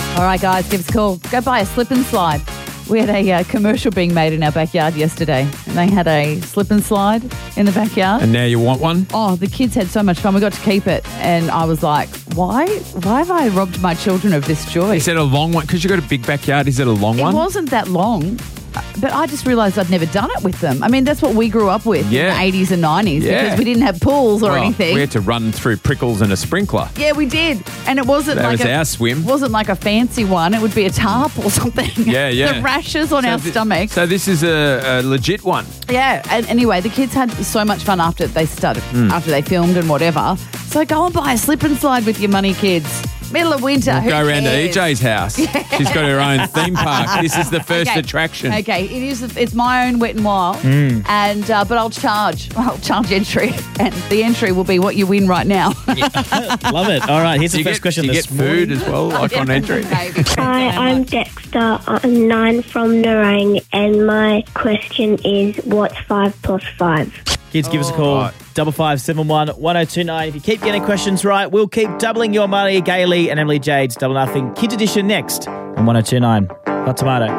All right, guys, give us a call. Go buy a slip and slide. We had a commercial being made in our backyard yesterday, and they had a slip and slide in the backyard. And now you want one? Oh, the kids had so much fun. We got to keep it, and I was like, why have I robbed my children of this joy? Is it a long one? Because you've got a big backyard. Is it a long one? It wasn't that long, but I just realised I'd never done it with them. I mean, that's what we grew up with in the 80s and 90s because we didn't have pools or anything. We had to run through prickles and a sprinkler. Yeah, we did. And it wasn't That like was our swim. It wasn't like a fancy one. It would be a tarp or something. Yeah. The rashes on our stomachs. So this is a legit one. Yeah. And anyway, the kids had so much fun after they started, after they filmed and whatever. So go and buy a slip and slide with your money, kids. Middle of winter. We'll go around to cares? EJ's house. She's got her own theme park. This is the first attraction. Okay, it is. It's my own Wet and Wild, and but I'll charge entry, and the entry will be what you win right now. Love it. All right, here's the first question. You this get food morning. as well, like on entry. Hi, I'm Dexter. I'm 9 from Nerang, and my question is, what's 5 plus 5? Kids, give us a call. 5571 1029. If you keep getting questions right, we'll keep doubling your money. Gaily and Emily Jade's Double Nothing Kids Edition next on 1029. Hot Tomato.